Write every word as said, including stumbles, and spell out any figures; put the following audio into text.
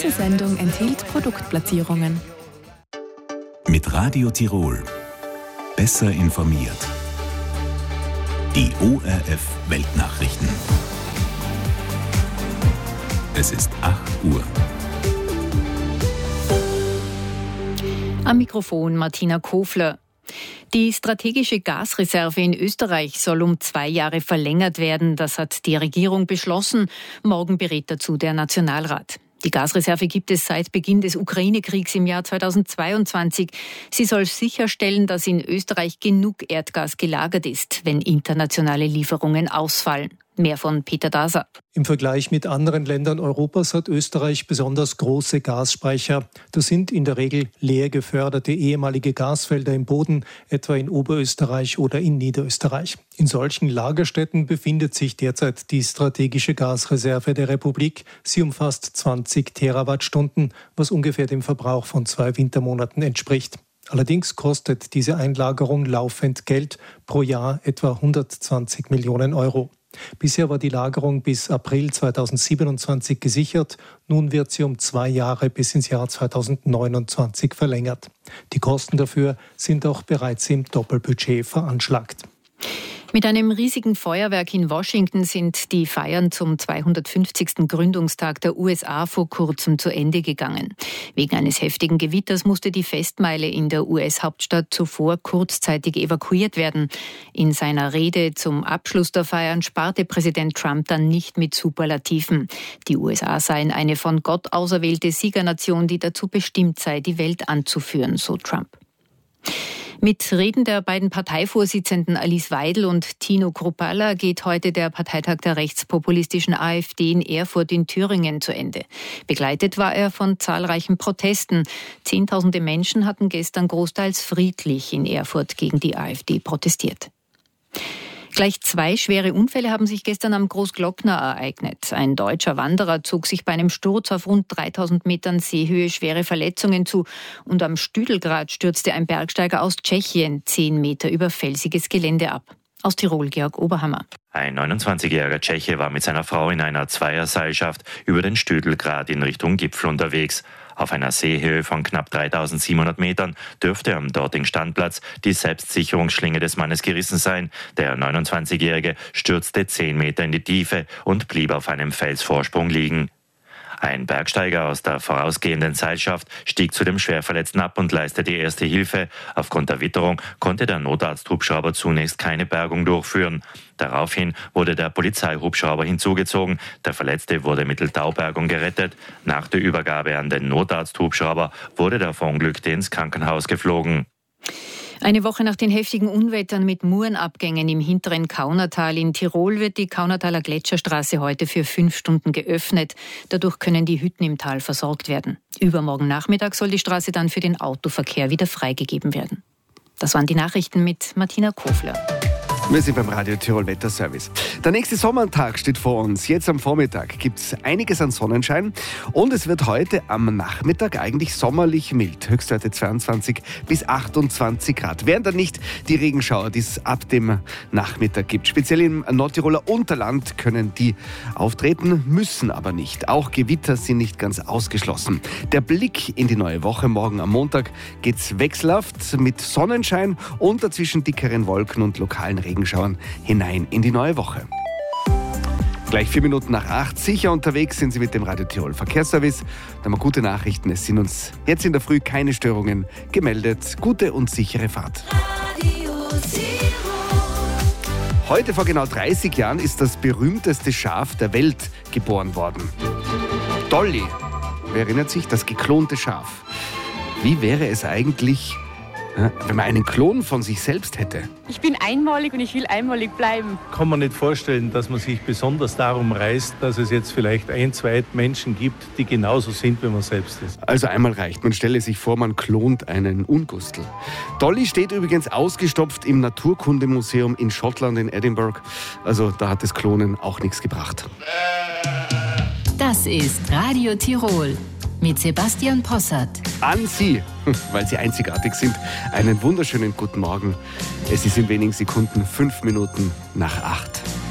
Diese Sendung enthielt Produktplatzierungen. Mit Radio Tirol. Besser informiert. Die O R F Weltnachrichten. Es ist acht Uhr. Am Mikrofon Martina Kofler. Die strategische Gasreserve in Österreich soll um zwei Jahre verlängert werden. Das hat die Regierung beschlossen. Morgen berät dazu der Nationalrat. Die Gasreserve gibt es seit Beginn des Ukraine-Kriegs im Jahr zweitausendzweiundzwanzig. Sie soll sicherstellen, dass in Österreich genug Erdgas gelagert ist, wenn internationale Lieferungen ausfallen. Mehr von Peter Daser. Im Vergleich mit anderen Ländern Europas hat Österreich besonders große Gasspeicher. Das sind in der Regel leer geförderte ehemalige Gasfelder im Boden, etwa in Oberösterreich oder in Niederösterreich. In solchen Lagerstätten befindet sich derzeit die strategische Gasreserve der Republik. Sie umfasst zwanzig Terawattstunden, was ungefähr dem Verbrauch von zwei Wintermonaten entspricht. Allerdings kostet diese Einlagerung laufend Geld, pro Jahr etwa hundertzwanzig Millionen Euro. Bisher war die Lagerung bis April zweitausendsiebenundzwanzig gesichert. Nun wird sie um zwei Jahre bis ins Jahr zweitausendneunundzwanzig verlängert. Die Kosten dafür sind auch bereits im Doppelbudget veranschlagt. Mit einem riesigen Feuerwerk in Washington sind die Feiern zum zweihundertfünfzigsten Gründungstag der U S A vor kurzem zu Ende gegangen. Wegen eines heftigen Gewitters musste die Festmeile in der U S-Hauptstadt zuvor kurzzeitig evakuiert werden. In seiner Rede zum Abschluss der Feiern sparte Präsident Trump dann nicht mit Superlativen. Die U S A seien eine von Gott auserwählte Siegernation, die dazu bestimmt sei, die Welt anzuführen, so Trump. Mit Reden der beiden Parteivorsitzenden Alice Weidel und Tino Kruppalla geht heute der Parteitag der rechtspopulistischen AfD in Erfurt in Thüringen zu Ende. Begleitet war er von zahlreichen Protesten. Zehntausende Menschen hatten gestern großteils friedlich in Erfurt gegen die AfD protestiert. Gleich zwei schwere Unfälle haben sich gestern am Großglockner ereignet. Ein deutscher Wanderer zog sich bei einem Sturz auf rund dreitausend Metern Seehöhe schwere Verletzungen zu. Und am Stüdelgrat stürzte ein Bergsteiger aus Tschechien zehn Meter über felsiges Gelände ab. Aus Tirol, Georg Oberhammer. Ein neunundzwanzigjähriger Tscheche war mit seiner Frau in einer Zweierseilschaft über den Stüdelgrat in Richtung Gipfel unterwegs. Auf einer Seehöhe von knapp dreitausendsiebenhundert Metern dürfte am dortigen Standplatz die Selbstsicherungsschlinge des Mannes gerissen sein. Der neunundzwanzigjährige stürzte zehn Meter in die Tiefe und blieb auf einem Felsvorsprung liegen. Ein Bergsteiger aus der vorausgehenden Seilschaft stieg zu dem Schwerverletzten ab und leistete erste Hilfe. Aufgrund der Witterung konnte der Notarzthubschrauber zunächst keine Bergung durchführen. Daraufhin wurde der Polizeihubschrauber hinzugezogen. Der Verletzte wurde mittels Taubergung gerettet. Nach der Übergabe an den Notarzthubschrauber wurde der Verunglückte ins Krankenhaus geflogen. Eine Woche nach den heftigen Unwettern mit Murenabgängen im hinteren Kaunertal in Tirol wird die Kaunertaler Gletscherstraße heute für fünf Stunden geöffnet. Dadurch können die Hütten im Tal versorgt werden. Übermorgen Nachmittag soll die Straße dann für den Autoverkehr wieder freigegeben werden. Das waren die Nachrichten mit Martina Kofler. Wir sind beim Radio Tirol Wetterservice. Der nächste Sommertag steht vor uns. Jetzt am Vormittag gibt es einiges an Sonnenschein und es wird heute am Nachmittag eigentlich sommerlich mild. Höchstwerte zweiundzwanzig bis achtundzwanzig Grad. Wären dann nicht die Regenschauer, die es ab dem Nachmittag gibt. Speziell im Nordtiroler Unterland können die auftreten, müssen aber nicht. Auch Gewitter sind nicht ganz ausgeschlossen. Der Blick in die neue Woche. Morgen am Montag geht's wechselhaft mit Sonnenschein und dazwischen dickeren Wolken und lokalen Regen. Regenschauern hinein in die neue Woche. Gleich vier Minuten nach acht. Sicher unterwegs sind Sie mit dem Radio Tirol Verkehrsservice. Da haben wir gute Nachrichten. Es sind uns jetzt in der Früh keine Störungen gemeldet. Gute und sichere Fahrt. Radio Tirol. Heute vor genau dreißig Jahren ist das berühmteste Schaf der Welt geboren worden. Dolly. Wer erinnert sich? Das geklonte Schaf. Wie wäre es eigentlich, wenn man einen Klon von sich selbst hätte? Ich bin einmalig und ich will einmalig bleiben. Kann man nicht vorstellen, dass man sich besonders darum reißt, dass es jetzt vielleicht ein, zwei Menschen gibt, die genauso sind, wie man selbst ist. Also einmal reicht. Man stelle sich vor, man klont einen Ungustel. Dolly steht übrigens ausgestopft im Naturkundemuseum in Schottland in Edinburgh. Also da hat das Klonen auch nichts gebracht. Das ist Radio Tirol mit Sebastian Possart. An Sie, weil Sie einzigartig sind, einen wunderschönen guten Morgen. Es ist in wenigen Sekunden fünf Minuten nach acht.